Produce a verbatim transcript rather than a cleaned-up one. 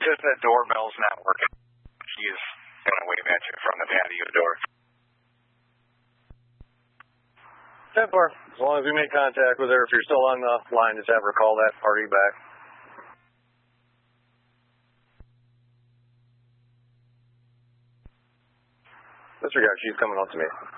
says that doorbell's not working. She's going to wave at you from the patio door. ten four. As long as we make contact with her, if you're still on the line, just have her call that party back. Disregard, she's coming up to me.